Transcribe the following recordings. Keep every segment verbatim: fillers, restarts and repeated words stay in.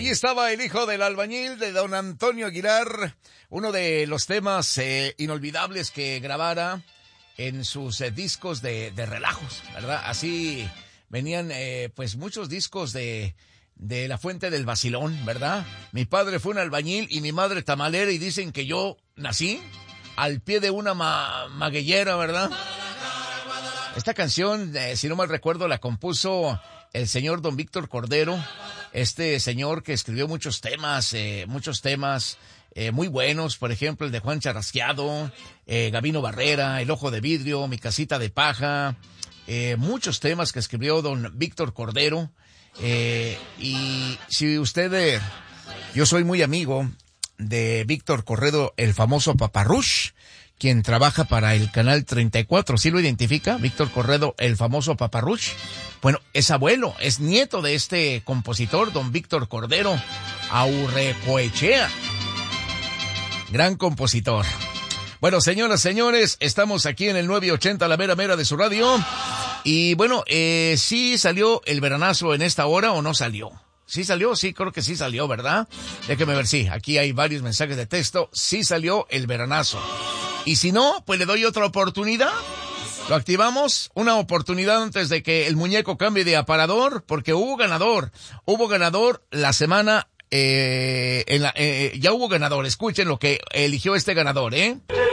Ahí estaba el hijo del albañil de don Antonio Aguilar, uno de los temas eh, inolvidables que grabara en sus eh, discos de, de relajos, ¿verdad? Así venían eh, pues muchos discos de, de La Fuente del Vacilón, ¿verdad? Mi padre fue un albañil y mi madre tamalera, y dicen que yo nací al pie de una ma magueyera, ¿verdad? Esta canción, eh, si no mal recuerdo, la compuso el señor don Víctor Cordero, este señor que escribió muchos temas, eh, muchos temas eh, muy buenos, por ejemplo, el de Juan Charrasqueado, eh, Gabino Barrera, El Ojo de Vidrio, Mi Casita de Paja, eh, muchos temas que escribió don Víctor Cordero. Eh, y si usted, eh, yo soy muy amigo de Víctor Cordero, el famoso Paparrush, quien trabaja para el Canal treinta y cuatro. ¿Sí lo identifica? Víctor Cordero, el famoso Paparrush. Bueno, es abuelo, es nieto de este compositor, don Víctor Cordero Aurrecoechea. Gran compositor. Bueno, señoras, señores, estamos aquí en el nueve ochenta, la mera mera de su radio. Y bueno, eh, ¿sí salió el veranazo en esta hora o no salió? ¿Sí salió? Sí, creo que sí salió, ¿verdad? Déjeme ver, sí, aquí hay varios mensajes de texto. Sí salió el veranazo. Y si no, pues le doy otra oportunidad. Lo activamos, una oportunidad antes de que el muñeco cambie de aparador, porque hubo ganador. Hubo ganador la semana, eh, en la, eh, ya hubo ganador. Escuchen lo que eligió este ganador, ¿eh?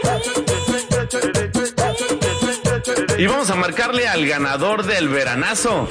Y vamos a marcarle al ganador del veranazo.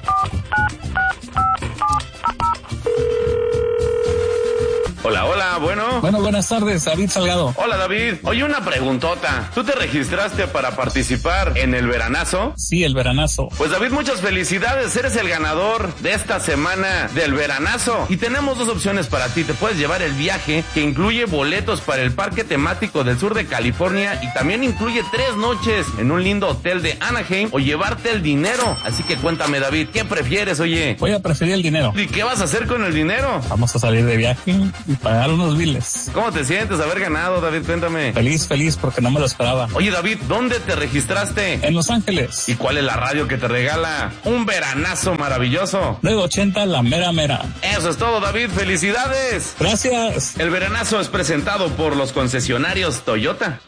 Hola, hola, bueno. Bueno, buenas tardes, David Salgado. Hola, David. Oye, una preguntota. ¿Tú te registraste para participar en el veranazo? Sí, el veranazo. Pues, David, muchas felicidades. Eres el ganador de esta semana del veranazo. Y tenemos dos opciones para ti. Te puedes llevar el viaje, que incluye boletos para el parque temático del sur de California, y también incluye tres noches en un lindo hotel de Anaheim, o llevarte el dinero. Así que cuéntame, David, ¿qué prefieres, oye? Voy a preferir el dinero. ¿Y qué vas a hacer con el dinero? Vamos a salir de viaje y pagar unos biles. ¿Cómo te sientes haber ganado, David? Cuéntame. Feliz, feliz, porque no me lo esperaba. Oye, David, ¿dónde te registraste? En Los Ángeles. ¿Y cuál es la radio que te regala un veranazo maravilloso? nueve ochenta, la mera mera. Eso es todo, David. ¡Felicidades! Gracias. El veranazo es presentado por los concesionarios Toyota.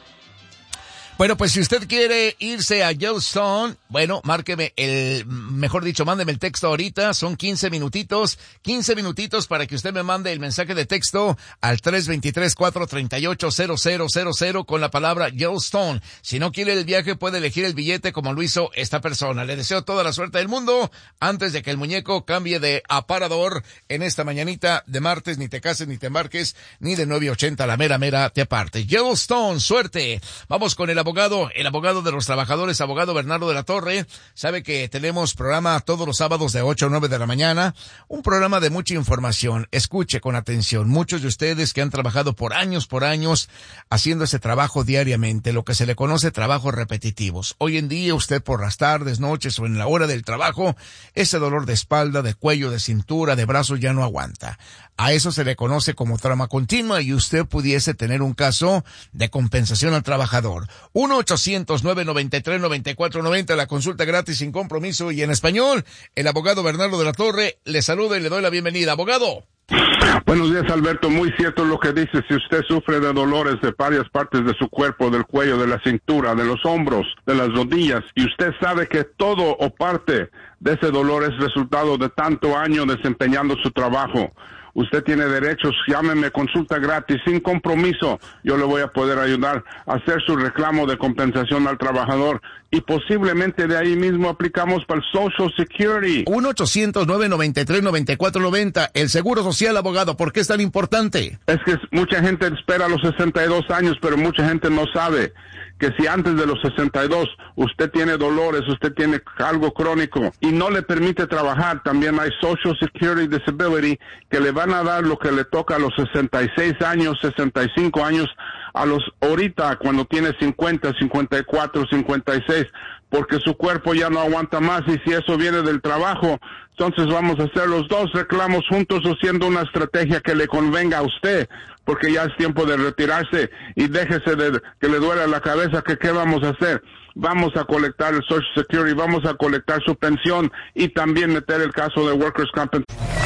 Bueno, pues si usted quiere irse a Yellowstone, bueno, márqueme el, mejor dicho, mándeme el texto ahorita, son quince minutitos, quince minutitos para que usted me mande el mensaje de texto al tres dos tres, cuatro tres ocho, cero cero cero cero con la palabra Yellowstone. Si no quiere el viaje, puede elegir el billete como lo hizo esta persona. Le deseo toda la suerte del mundo antes de que el muñeco cambie de aparador en esta mañanita de martes. Ni te cases, ni te embarques, ni de nueve ochenta la mera mera te aparte. Yellowstone, suerte. Vamos con el abogado. Abogado, el abogado de los trabajadores, abogado Bernardo de la Torre. Sabe que tenemos programa todos los sábados de ocho a nueve de la mañana, un programa de mucha información. Escuche con atención. Muchos de ustedes que han trabajado por años, por años, haciendo ese trabajo diariamente, lo que se le conoce trabajos repetitivos. Hoy en día usted por las tardes, noches o en la hora del trabajo, ese dolor de espalda, de cuello, de cintura, de brazos ya no aguanta. A eso se le conoce como trauma continua, y usted pudiese tener un caso de compensación al trabajador. uno ochocientos, nueve noventa y tres, noventa y cuatro noventa, la consulta gratis sin compromiso y en español. El abogado Bernardo de la Torre le saluda y le doy la bienvenida. Abogado. Buenos días, Alberto. Muy cierto lo que dice. Si usted sufre de dolores de varias partes de su cuerpo, del cuello, de la cintura, de los hombros, de las rodillas, y usted sabe que todo o parte de ese dolor es resultado de tanto año desempeñando su trabajo, usted tiene derechos. Llámeme, consulta gratis, sin compromiso. Yo le voy a poder ayudar a hacer su reclamo de compensación al trabajador, y posiblemente de ahí mismo aplicamos para el Social Security. uno ochocientos, nueve noventa y tres, noventa y cuatro noventa, el Seguro Social, abogado. ¿Por qué es tan importante? Es que mucha gente espera los sesenta y dos años, pero mucha gente no sabe que si antes de los sesenta y dos usted tiene dolores, usted tiene algo crónico y no le permite trabajar, también hay Social Security Disability, que le van a dar lo que le toca a los sesenta y seis años, sesenta y cinco años, a los ahorita cuando tiene cincuenta, cincuenta y cuatro, cincuenta y seis, porque su cuerpo ya no aguanta más. Y si eso viene del trabajo, entonces vamos a hacer los dos reclamos juntos, haciendo una estrategia que le convenga a usted, porque ya es tiempo de retirarse, y déjese de que le duele la cabeza que qué vamos a hacer. Vamos a colectar el Social Security, vamos a colectar su pensión y también meter el caso de Workers' Compensation.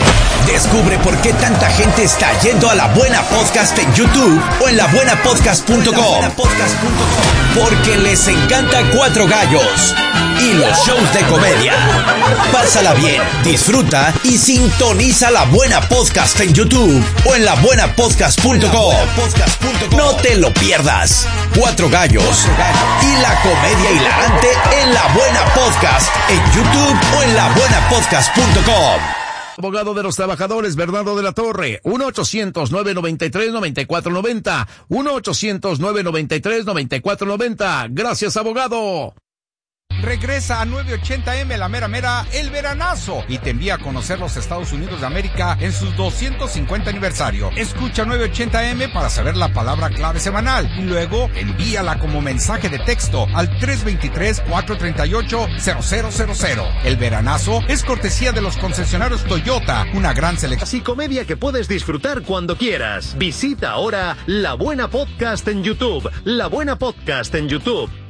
Descubre por qué tanta gente está yendo a La Buena Podcast en YouTube o en la buena podcast punto com. Porque les encanta Cuatro Gallos y los shows de comedia. Pásala bien, disfruta y sintoniza La Buena Podcast en YouTube o en la buena podcast punto com. No te lo pierdas. Cuatro Gallos y la comedia hilarante en La Buena Podcast en YouTube o en la buena podcast punto com. Abogado de los trabajadores, Bernardo de la Torre, uno ochocientos, nueve noventa y tres, noventa y cuatro noventa, uno ochocientos, nueve noventa y tres, noventa y cuatro noventa. Gracias, abogado. Regresa a nueve ochenta eme La Mera Mera, el veranazo, y te envía a conocer los Estados Unidos de América en sus doscientos cincuenta aniversario. Escucha nueve ochenta eme para saber la palabra clave semanal y luego envíala como mensaje de texto al tres dos tres, cuatro tres ocho, cero cero cero cero. El veranazo es cortesía de los concesionarios Toyota, una gran selección y comedia que puedes disfrutar cuando quieras. Visita ahora La Buena Podcast en YouTube. La Buena Podcast en YouTube.